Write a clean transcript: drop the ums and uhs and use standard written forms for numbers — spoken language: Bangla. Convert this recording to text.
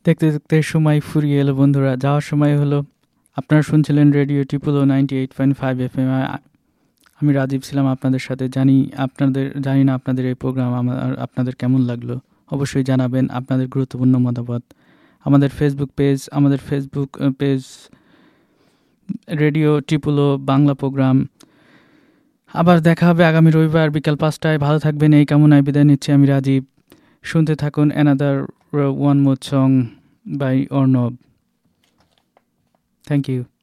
দেখতে দেখতে সময় ফুরিয়ে এলো বন্ধুরা, যাওয়ার সময় হলো। আপনারা শুনছিলেন রেডিও টিপুলো 98.5 FM। আমি রাজীব ছিলাম আপনাদের সাথে। জানি না আপনাদের এই প্রোগ্রাম আপনাদের কেমন লাগলো। অবশ্যই জানাবেন আপনাদের গুরুত্বপূর্ণ মতামত। আমাদের Facebook page radio টিপুলো Bangla programme. আবার দেখা হবে আগামী রবিবার বিকাল 5টায়। ভালো থাকবেন এই কামনায় বিদায় নিচ্ছি আমি রাজীব। শুনতে থাকুন another one more song by Arnab. Thank you.